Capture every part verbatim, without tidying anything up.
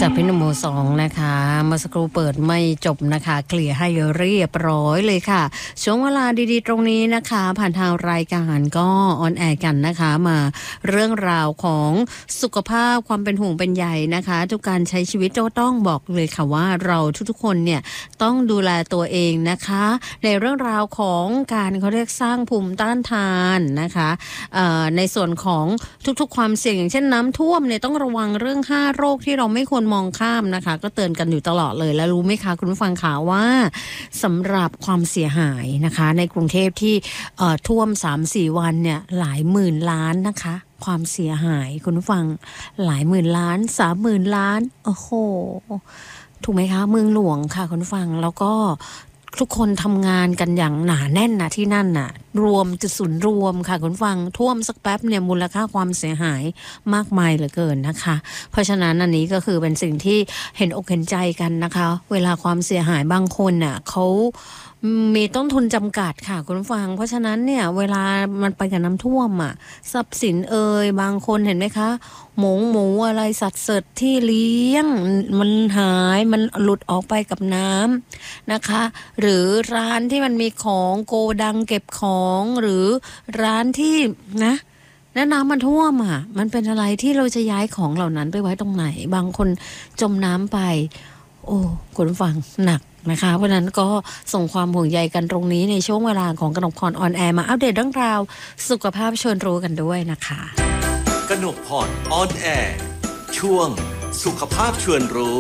จากพี่หนุ่มโมสองนะคะเมื่อสักครู่เปิดไม่จบนะคะเคลียร์ให้เรียบร้อยเลยค่ะช่วงเวลาดีๆตรงนี้นะคะผ่านทางรายการก็ออนแอร์กันนะคะมาเรื่องราวของสุขภาพความเป็นห่วงเป็นใยนะคะทุกการใช้ชีวิตก็ต้องบอกเลยค่ะว่าเราทุกๆคนเนี่ยต้องดูแลตัวเองนะคะในเรื่องราวของการเขาเรียกสร้างภูมิต้านทานนะคะในส่วนของทุกๆความเสี่ยงอย่างเช่นน้ำท่วมเนี่ยต้องระวังเรื่องห้าโรคที่เราไม่ควรมองข้ามนะคะก็เตือนกันอยู่ตลอดเลยแล้วรู้ไหมคะคุณผู้ฟังคะว่าสำหรับความเสียหายนะคะในกรุงเทพที่ท่วม สามถึงสี่ วันเนี่ยหลายหมื่นล้านนะคะความเสียหายคุณผู้ฟังหลายหมื่นล้าน สามหมื่น ล้านโอ้โหถูกไหมคะเมืองหลวงค่ะคุณผู้ฟังแล้วก็ทุกคนทำงานกันอย่างหนาแน่นนะที่นั่นน่ะรวมจุดศูนย์รวมค่ะคุณฟังท่วมสักแป๊บเนี่ยมูลค่าความเสียหายมากมายเหลือเกินนะคะเพราะฉะนั้นอันนี้ก็คือเป็นสิ่งที่เห็นอกเห็นใจกันนะคะเวลาความเสียหายบางคนน่ะเขามีต้นทุนจำกัดค่ะคุณฟังเพราะฉะนั้นเนี่ยเวลามันไปกับน้ำท่วมอ่ะทรัพย์สินเอ่ยบางคนเห็นไหมคะหมูหมูอะไรสัตว์เสดที่เลี้ยงมันหายมันหลุดออกไปกับน้ำนะคะหรือร้านที่มันมีของโกดังเก็บของหรือร้านที่นะแล้วน้ำมันท่วมอ่ะมันเป็นอะไรที่เราจะย้ายของเหล่านั้นไปไว้ตรงไหนบางคนจมน้ำไปโอ้คุณฟังหนักนะคะเพราะนั้นก็ส่งความห่วงใยกันตรงนี้ในช่วงเวลาของกนกพรออนแอร์มาอัปเดตเรื่องราวสุขภาพชวนรู้กันด้วยนะคะกนกพรออนแอร์ช่วงสุขภาพชวนรู้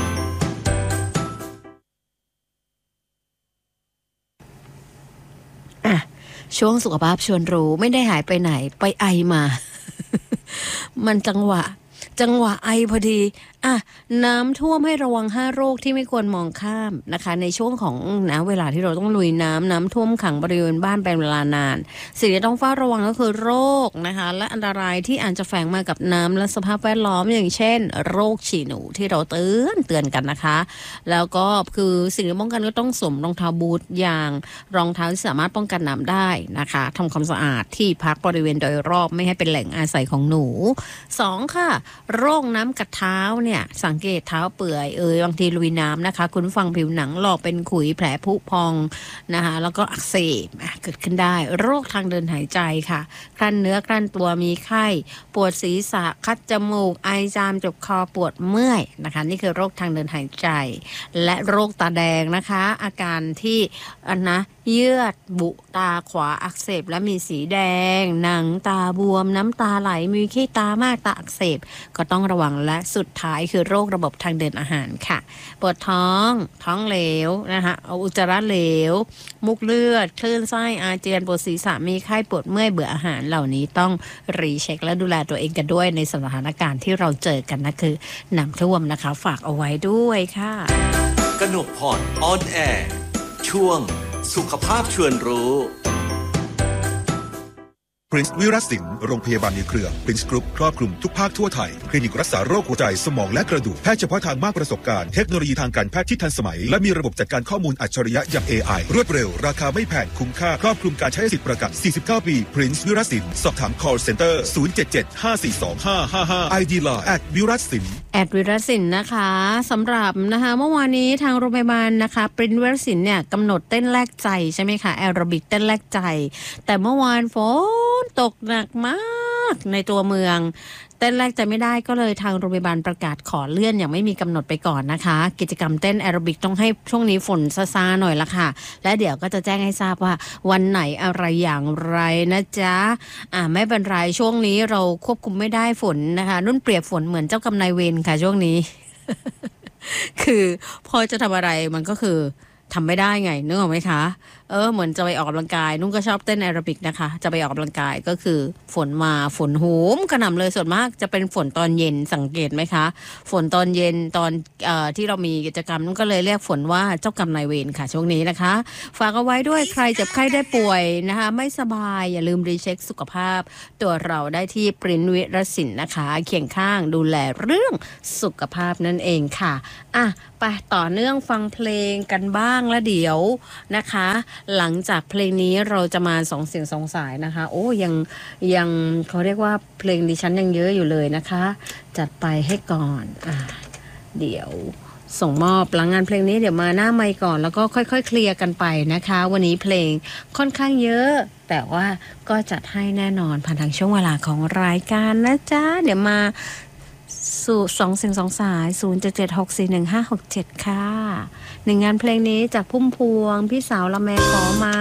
อ่ะช่วงสุขภาพชวนรู้ไม่ได้หายไปไหนไปไอมา มันจังหวะจังหวะไอพอดีอ่ะน้ำท่วมให้ระวังห้าโรคที่ไม่ควรมองข้ามนะคะในช่วงของนะเวลาที่เราต้องลุยน้ำน้ำท่วมขังบริเวณบ้านเป็นเวลานานสิ่งที่ต้องเฝ้าระวังก็คือโรคนะคะและอันตรายที่อาจจะแฝงมากับน้ำและสภาพแวดล้อมอย่างเช่นโรคฉี่หนูที่เราเตือนเตือนกันนะคะแล้วก็คือสิ่งที่ป้องกันก็ต้องสวมรองเท้าบูทยางรองเท้าที่สามารถป้องกันน้ำได้นะคะทำความสะอาดที่พักบริเวณโดยรอบไม่ให้เป็นแหล่งอาศัยของหนูสองค่ะโรคน้ำกัดเท้าเนี่ยสังเกตเท้าเปื่อยเอ่ยบางทีลุยน้ำนะคะคุณฟังผิวหนังหลอกเป็นขุยแผลผุพองนะคะแล้วก็อักเสบเกิดขึ้นได้โรคทางเดินหายใจค่ะคลั่นเนื้อคลั่นตัวมีไข้ปวดศีรษะคัดจมูกไอจามเจ็บคอปวดเมื่อยนะคะนี่คือโรคทางเดินหายใจและโรคตาแดงนะคะอาการที่อันนะเยื่อบุตาขวาอักเสบและมีสีแดงหนังตาบวมน้ำตาไหลมีขี้ตามากตาอักเสบก็ต้องระวังและสุดท้ายคือโรคระบบทางเดินอาหารค่ะปวดท้องท้องเหลวนะคะอุจจาระเหลวมุกเลือดคลื่นไส้อาเจียนปวดศีรษะมีไข้ปวดเมื่อยเบื่ออาหารเหล่านี้ต้องรีเช็คและดูแลตัวเองกันด้วยในสถานการณ์ที่เราเจอกันนะคือน้ำท่วมนะคะฝากเอาไว้ด้วยค่ะกนกพรออนแอร์ช่วงสุขภาพชวนรู้ Prince วิรัตสินโรงพยาบาลในเครือ Prince Group ครอบคลุมทุกภาคทั่วไทยคลินิกรักษาโรคหัวใจสมองและกระดูกแพทย์เฉพาะทางมากประสบการณ์เทคโนโลยีทางการแพทย์ที่ทันสมัยและมีระบบจัดการข้อมูลอัจฉริยะอย่าง เอ ไอ รวดเร็วราคาไม่แพงคุ้มค่าครอบคลุมการใช้สิทธิประกันสี่สิบเก้าปี Prince วิรัตสินสอบถาม call center ศูนย์ เจ็ด เจ็ด ห้า สี่ สอง ห้า ห้า ห้า ไอ ดี ไลน์ แอท วิรัตสินแอดวิรัตสินนะคะสำหรับนะคะเมื่อวานนี้ทางโรงพยาบาลนะคะ Prince วิรัตสินเนี่ยกำหนดเต้นแลกใจใช่ไหมคะแอโรบิกเต้นแลกใจแต่เมื่อวานฝนตกหนักมากในตัวเมืองเต้นแรกใจไม่ได้ก็เลยทางโรงพยาบาลประกาศขอเลื่อนอย่างไม่มีกำหนดไปก่อนนะคะกิจกรรมเต้นแอโรบิกต้องให้ช่วงนี้ฝนซาๆหน่อยละค่ะและเดี๋ยวก็จะแจ้งให้ทราบว่าวันไหนอะไรอย่างไรนะจ๊ะอ่าไม่เป็นไรช่วงนี้เราควบคุมไม่ได้ฝนนะคะนุ่นเปรียบฝนเหมือนเจ้ากรรมนายเวรค่ะช่วงนี้ คือพอจะทำอะไรมันก็คือทำไม่ได้ไงนึกออกไหมคะเออเหมือนจะไปออกกำลังกายนุ่งก็ชอบเต้นแอโรบิกนะคะจะไปออกกำลังกายก็คือฝนมาฝนโหมกระหน่ำเลยส่วนมากจะเป็นฝนตอนเย็นสังเกตไหมคะฝนตอนเย็นตอนเอ่อที่เรามีกิจกรรมนุ่งก็เลยเรียกฝนว่าเจ้ากรรมนายเวรค่ะช่วงนี้นะคะฝากเอาไว้ด้วยใครเจ็บไข้ได้ป่วยนะคะไม่สบายอย่าลืมรีเช็คสุขภาพตัวเราได้ที่ปริ้นวิรศิลป์นะคะเคียงข้างดูแลเรื่องสุขภาพนั่นเองค่ะอ่ะไปต่อเนื่องฟังเพลงกันบ้างแล้วเดี๋ยวนะคะหลังจากเพลงนี้เราจะมาสองเสียงสองสายนะคะโอ้ยังยังเขาเรียกว่าเพลงดิฉันยังเยอะอยู่เลยนะคะจัดไปให้ก่อนอ่าเดี๋ยวส่งมอบหลังงานเพลงนี้เดี๋ยวมาหน้าไมค์ก่อนแล้วก็ค่อยๆเคลียร์กันไปนะคะวันนี้เพลงค่อนข้างเยอะแต่ว่าก็จัดให้แน่นอนผ่านทางช่วงเวลาของรายการนะจ๊ะเดี๋ยวมาสู่สองเสียงสองสายศูนย์ เจ็ด เจ็ด หก สี่ หนึ่ง ห้า หก เจ็ดค่ะหนึ่งงานเพลงนี้จากพุ่มพวงพี่สาวละแมขอมา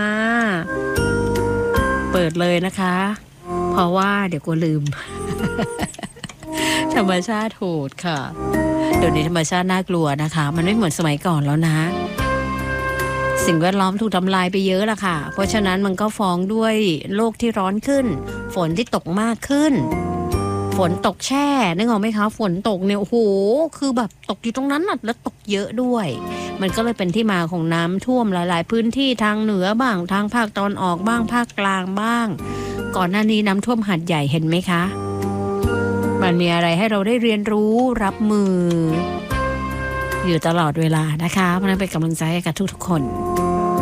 เปิดเลยนะคะเพราะว่าเดี๋ยวกลัวลืม ธรรมชาติโหดค่ะเดี๋ยวนี้ธรรมชาติน่ากลัวนะคะมันไม่เหมือนสมัยก่อนแล้วนะสิ่งแวดล้อมถูกทำลายไปเยอะละค่ะเพราะฉะนั้นมันก็ฟ้องด้วยโลกที่ร้อนขึ้นฝนที่ตกมากขึ้นฝนตกแช่นึกออกไหมคะฝนตกเนี่ยโอ้โหคือแบบตกอยู่ตรงนั้นน่ะแล้วตกเยอะด้วยมันก็เลยเป็นที่มาของน้ำท่วมหลายๆพื้นที่ทางเหนือบ้างทางภาคตะวันออกบ้างภาคกลางบ้างก่อนหน้านี้น้ำท่วมหาดใหญ่เห็นไหมคะมันมีอะไรให้เราได้เรียนรู้รับมืออยู่ตลอดเวลานะคะเพราะนั้นเป็นกำลังใจให้กับทุกๆคน